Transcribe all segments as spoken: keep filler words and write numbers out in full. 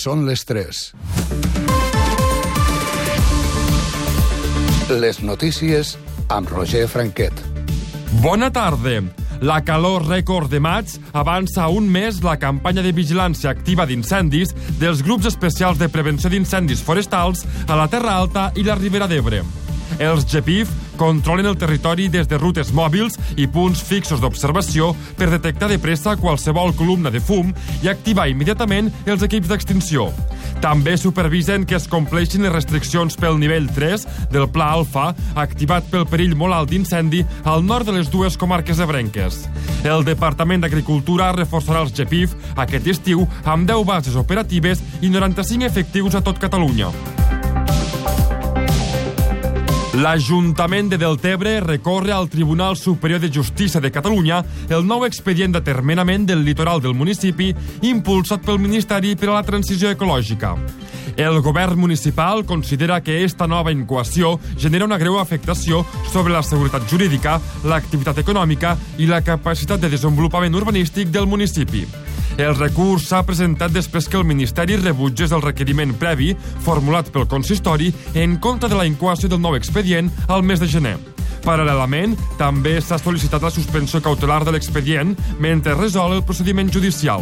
Són les tres. Les notícies amb Roger Franquet. Bona tarda. La calor rècord de maig avança un mes la campanya de vigilància activa d'incendis dels grups especials de prevenció d'incendis forestals a la Terra Alta i la Ribera d'Ebre. Els G P I F controlen el territori des de rutes mòbils i punts fixos d'observació per detectar de pressa qualsevol columna de fum i activar immediatament els equips d'extinció. També supervisen que es compleixin les restriccions pel nivell tres del Pla Alfa, activat pel perill molt alt d'incendi al nord de les dues comarques ebrenques. El Departament d'Agricultura reforçarà els G P I F aquest estiu amb deu bases operatives i noranta-cinc efectius a tot Catalunya. L'Ajuntament de Deltebre recorre al Tribunal Superior de Justícia de Catalunya el nou expedient d'atermenament del litoral del municipi impulsat pel Ministeri per a la Transició Ecològica. El govern municipal considera que esta nova incoació genera una greu afectació sobre la seguretat jurídica, l'activitat econòmica i la capacitat de desenvolupament urbanístic del municipi. El recurs s'ha presentat després que el Ministeri rebutgés el requeriment previ formulat pel consistori en contra de la incoació del nou expedient al mes de gener. Paral·lelament, també s'ha sol·licitat la suspensió cautelar de l'expedient mentre resol el procediment judicial.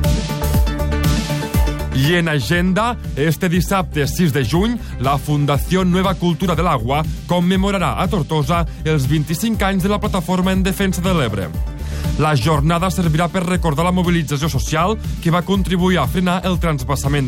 I en agenda, este dissabte sis de juny, la Fundació Nueva Cultura de l'Agua commemorarà a Tortosa els vint-i-cinc anys de la Plataforma en Defensa de l'Ebre. La jornada servirà per recordar la mobilització social que va contribuir a frenar el transvasament